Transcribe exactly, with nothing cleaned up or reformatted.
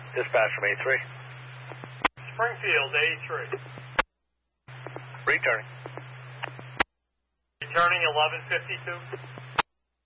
Dispatch from A three. Springfield, A three. Returning. Returning eleven fifty-two.